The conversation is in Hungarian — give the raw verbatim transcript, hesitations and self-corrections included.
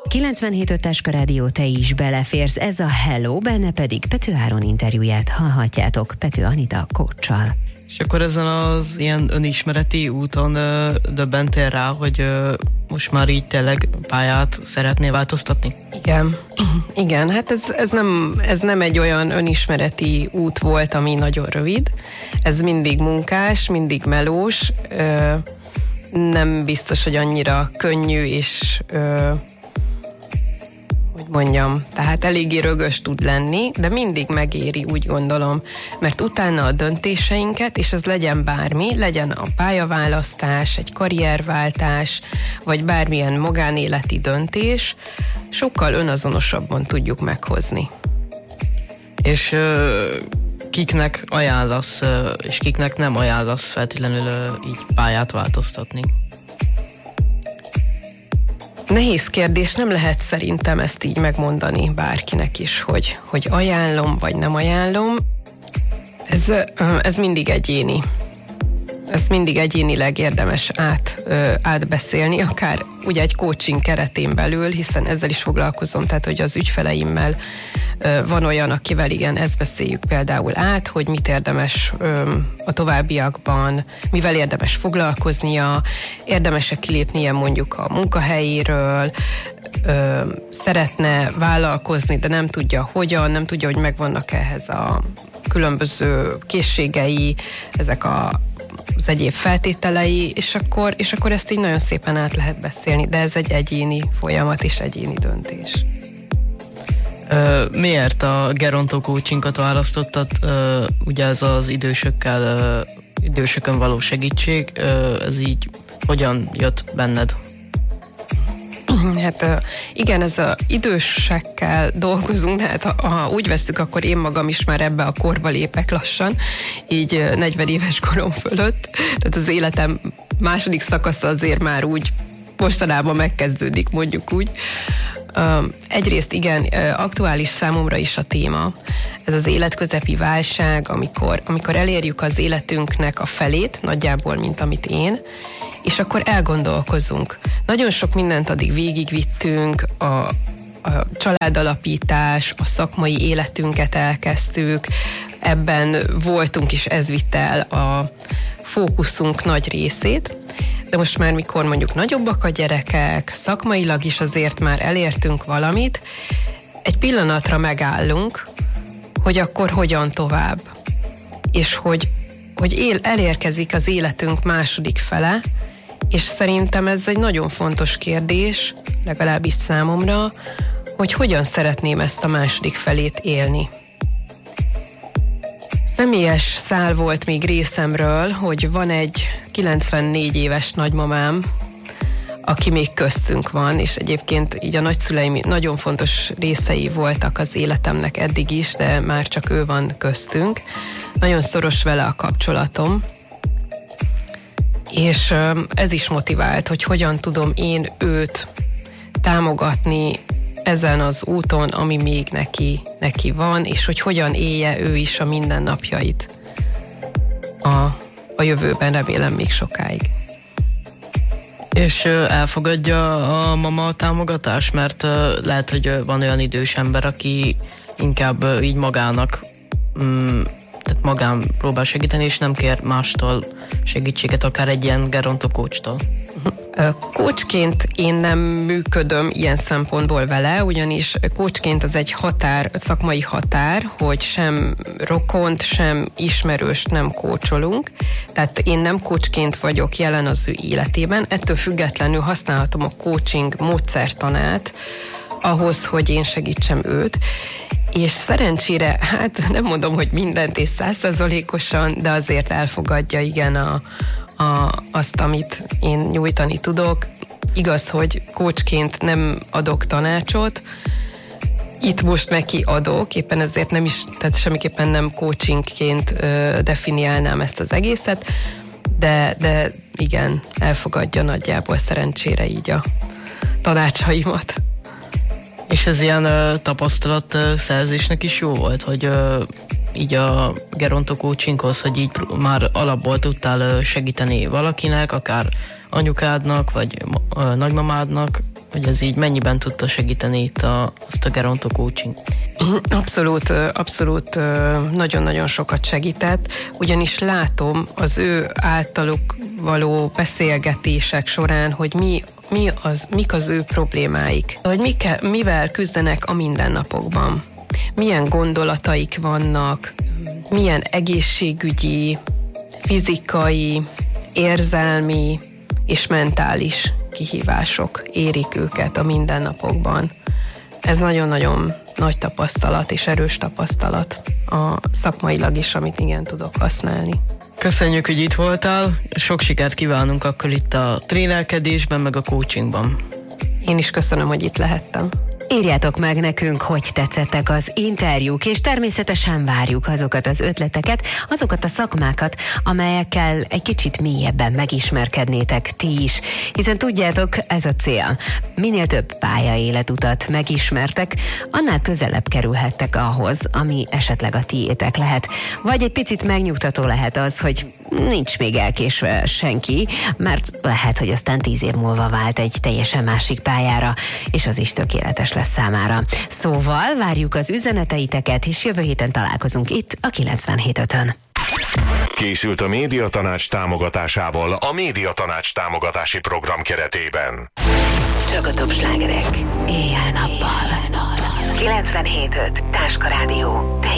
kilencvenhét öt Táska Rádió, te is beleférsz, ez a Hello, benne pedig Pető Áron interjúját hallhatjátok Pető Anita coachsal. És akkor ezen az ilyen önismereti úton ö, döbbentél rá, hogy ö, most már így tényleg pályát szeretnél változtatni? Igen, igen, hát ez, ez, nem, ez nem egy olyan önismereti út volt, ami nagyon rövid. Ez mindig munkás, mindig melós, ö, nem biztos, hogy annyira könnyű és ö, hogy mondjam, tehát eléggé rögös tud lenni, de mindig megéri, úgy gondolom, mert utána a döntéseinket, és ez legyen bármi, legyen a pályaválasztás, egy karrierváltás, vagy bármilyen magánéleti döntés, sokkal önazonosabban tudjuk meghozni. És ö, kiknek ajánlasz, ö, és kiknek nem ajánlasz feltétlenül ö, így pályát változtatni? Nehéz kérdés, nem lehet szerintem ezt így megmondani bárkinek is, hogy, hogy ajánlom, vagy nem ajánlom. Ez, ez mindig egyéni. Ez mindig egyénileg érdemes át, átbeszélni, akár ugye egy coaching keretén belül, hiszen ezzel is foglalkozom, tehát hogy az ügyfeleimmel van olyan, akivel igen, ezt beszéljük például át, hogy mit érdemes a továbbiakban, mivel érdemes foglalkoznia, érdemes-e kilépnie mondjuk a munkahelyéről, szeretne vállalkozni, de nem tudja hogyan, nem tudja, hogy megvannak ehhez a különböző készségei, ezek a az egyéb feltételei, és akkor, és akkor ezt így nagyon szépen át lehet beszélni, de ez egy egyéni folyamat és egyéni döntés. Ö, miért a gerontó coachingot választottad? Ö, ugye ez az idősökkel, ö, idősökön való segítség, ö, ez így hogyan jött benned? Hát igen, ez az idősekkel dolgozunk, de hát ha, ha úgy vesszük, akkor én magam is már ebbe a korba lépek lassan, így negyven éves korom fölött, tehát az életem második szakasza azért már úgy mostanában megkezdődik, mondjuk úgy. Egyrészt igen, aktuális számomra is a téma. Ez az életközepi válság, amikor, amikor elérjük az életünknek a felét, nagyjából, mint amit én, és akkor elgondolkozunk. Nagyon sok mindent addig végigvittünk, a, a családalapítás, a szakmai életünket elkezdtük, ebben voltunk is, ez vitt el a fókuszunk nagy részét, de most már mikor mondjuk nagyobbak a gyerekek, szakmailag is azért már elértünk valamit, egy pillanatra megállunk, hogy akkor hogyan tovább, és hogy, hogy él, elérkezik az életünk második fele, és szerintem ez egy nagyon fontos kérdés, legalábbis számomra, hogy hogyan szeretném ezt a második felét élni. Személyes szál volt még részemről, hogy van egy kilencvennégy éves nagymamám, aki még köztünk van, és egyébként így a nagyszüleim nagyon fontos részei voltak az életemnek eddig is, de már csak ő van köztünk. Nagyon szoros vele a kapcsolatom, és ez is motivált, hogy hogyan tudom én őt támogatni ezen az úton, ami még neki, neki van, és hogy hogyan élje ő is a mindennapjait a, a jövőben, remélem még sokáig. És elfogadja a mama a támogatást, mert lehet, hogy van olyan idős ember, aki inkább így magának, mm, tehát magán próbál segíteni, és nem kér mástól segítséget, akár egy ilyen gerontó coachtól. Coachként én nem működöm ilyen szempontból vele, ugyanis coachként az egy határ, szakmai határ, hogy sem rokont, sem ismerőst nem coacholunk. Tehát én nem coachként vagyok jelen az ő életében, ettől függetlenül használhatom a coaching módszertanát ahhoz, hogy én segítsem őt. És szerencsére, hát nem mondom, hogy mindent és százszázalékosan, de azért elfogadja igen a A, azt, amit én nyújtani tudok. Igaz, hogy coachként nem adok tanácsot, itt most neki adok, éppen ezért nem is, tehát semmiképpen nem coachingként ö, definiálnám ezt az egészet, de, de igen, elfogadja nagyjából szerencsére így a tanácsaimat. És ez ilyen ö, tapasztalat ö, szerzésnek is jó volt, hogy ö, így a gerontó coachinghoz, hogy így már alapból tudtál segíteni valakinek, akár anyukádnak, vagy nagymamádnak, hogy ez így mennyiben tudta segíteni itt a, azt a geronto coaching? Abszolút, abszolút nagyon-nagyon sokat segített, ugyanis látom az ő általuk való beszélgetések során, hogy mi, mi az, mik az ő problémáik, hogy mike, mivel küzdenek a mindennapokban, milyen gondolataik vannak, milyen egészségügyi, fizikai, érzelmi és mentális kihívások érik őket a mindennapokban. Ez nagyon-nagyon nagy tapasztalat és erős tapasztalat a szakmailag is, amit igen tudok használni. Köszönjük, hogy itt voltál, sok sikert kívánunk akkor itt a trénerkedésben, meg a coachingban. Én is köszönöm, hogy itt lehettem. Írjátok meg nekünk, hogy tetszettek az interjúk, és természetesen várjuk azokat az ötleteket, azokat a szakmákat, amelyekkel egy kicsit mélyebben megismerkednétek ti is. Hiszen tudjátok, ez a cél. Minél több pályaéletutat megismertek, annál közelebb kerülhettek ahhoz, ami esetleg a tiétek lehet. Vagy egy picit megnyugtató lehet az, hogy nincs még elkésve senki, mert lehet, hogy aztán tíz év múlva vált egy teljesen másik pályára, és az is tökéletes lesz számára. Szóval várjuk az üzeneteiteket, és jövő héten találkozunk itt a kilencvenhét ötön. Készült a Médiatanács támogatásával a Médiatanács támogatási program keretében. Csak a top slágerek éjjel-nappal. kilencvenhét öt Táska Rádió.